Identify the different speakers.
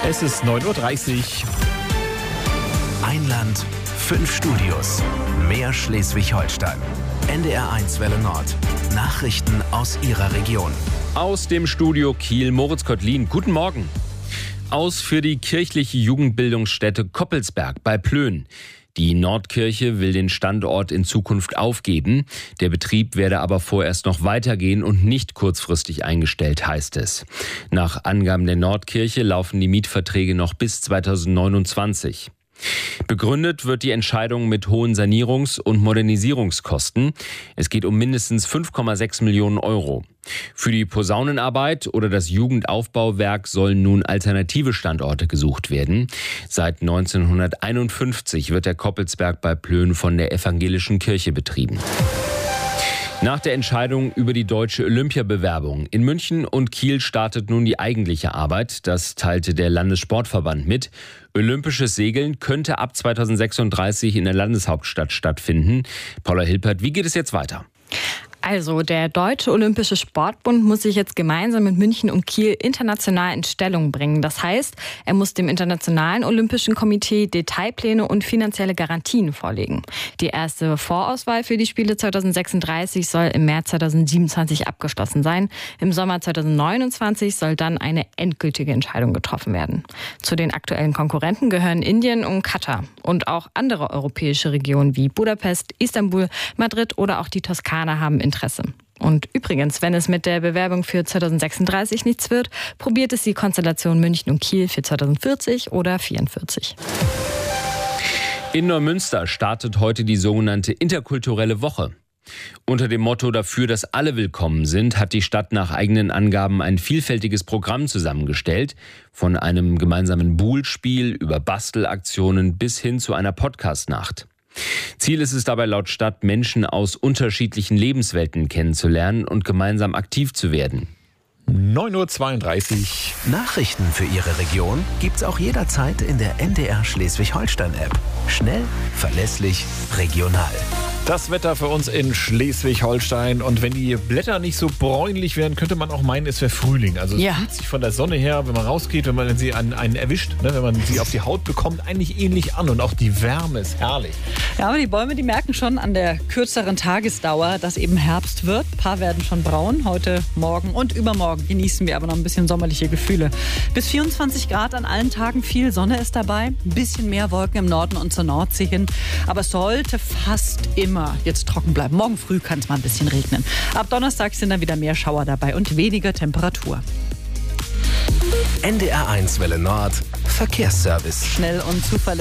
Speaker 1: Es ist 9:30 Uhr.
Speaker 2: Ein Land, 5 Studios. Mehr Schleswig-Holstein. NDR1 Welle Nord. Nachrichten aus Ihrer Region.
Speaker 3: Aus dem Studio Kiel, Moritz Kottlin. Guten Morgen. Aus für die kirchliche Jugendbildungsstätte Koppelsberg bei Plön. Die Nordkirche will den Standort in Zukunft aufgeben. Der Betrieb werde aber vorerst noch weitergehen und nicht kurzfristig eingestellt, heißt es. Nach Angaben der Nordkirche laufen die Mietverträge noch bis 2029. Begründet wird die Entscheidung mit hohen Sanierungs- und Modernisierungskosten. Es geht um mindestens 5,6 Millionen Euro. Für die Posaunenarbeit oder das Jugendaufbauwerk sollen nun alternative Standorte gesucht werden. Seit 1951 wird der Koppelsberg bei Plön von der evangelischen Kirche betrieben. Nach der Entscheidung über die deutsche Olympiabewerbung in München und Kiel startet nun die eigentliche Arbeit. Das teilte der Landessportverband mit. Olympisches Segeln könnte ab 2036 in der Landeshauptstadt stattfinden. Paula Hilpert, wie geht es jetzt weiter?
Speaker 4: Also, der Deutsche Olympische Sportbund muss sich jetzt gemeinsam mit München und Kiel international in Stellung bringen. Das heißt, er muss dem Internationalen Olympischen Komitee Detailpläne und finanzielle Garantien vorlegen. Die erste Vorauswahl für die Spiele 2036 soll im März 2027 abgeschlossen sein. Im Sommer 2029 soll dann eine endgültige Entscheidung getroffen werden. Zu den aktuellen Konkurrenten gehören Indien und Katar und auch andere europäische Regionen wie Budapest, Istanbul, Madrid oder auch die Toskana haben Interesse. Und übrigens, wenn es mit der Bewerbung für 2036 nichts wird, probiert es die Konstellation München und Kiel für 2040 oder 44.
Speaker 3: In Neumünster startet heute die sogenannte interkulturelle Woche. Unter dem Motto dafür, dass alle willkommen sind, hat die Stadt nach eigenen Angaben ein vielfältiges Programm zusammengestellt. Von einem gemeinsamen Buhlspiel über Bastelaktionen bis hin zu einer Podcast-Nacht. Ziel ist es dabei laut Stadt, Menschen aus unterschiedlichen Lebenswelten kennenzulernen und gemeinsam aktiv zu werden.
Speaker 1: 9:32 Uhr.
Speaker 2: Nachrichten für Ihre Region gibt's auch jederzeit in der NDR Schleswig-Holstein-App. Schnell, verlässlich, regional.
Speaker 1: Das Wetter für uns in Schleswig-Holstein. Und wenn die Blätter nicht so bräunlich wären, könnte man auch meinen, es wäre Frühling. Also es fühlt sich von der Sonne her, wenn man rausgeht, wenn man sie an einen erwischt, wenn man sie auf die Haut bekommt, eigentlich ähnlich an. Und auch die Wärme ist herrlich.
Speaker 5: Ja, aber die Bäume, die merken schon an der kürzeren Tagesdauer, dass eben Herbst wird. Ein paar werden schon braun. Heute, morgen und übermorgen genießen wir aber noch ein bisschen sommerliche Gefühle. Bis 24 Grad an allen Tagen, viel Sonne ist dabei. Ein bisschen mehr Wolken im Norden und zur Nordsee hin. Aber es sollte fast immer jetzt trocken bleiben. Morgen früh kann es mal ein bisschen regnen. Ab Donnerstag sind dann wieder mehr Schauer dabei und weniger Temperatur.
Speaker 2: NDR1 Welle Nord. Verkehrsservice.
Speaker 5: Schnell und zuverlässig.